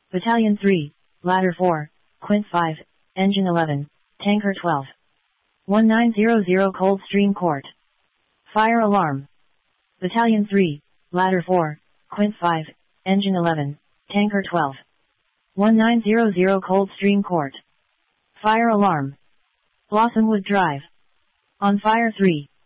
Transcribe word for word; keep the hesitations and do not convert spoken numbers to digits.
Battalion three, Ladder four, Quint five, Engine eleven, Tanker twelve. nineteen hundred Coldstream Court. Fire alarm. Battalion three, Ladder four, Quint five, Engine eleven, Tanker twelve. nineteen hundred Coldstream Court. Fire alarm. Blossomwood Drive. On fire three.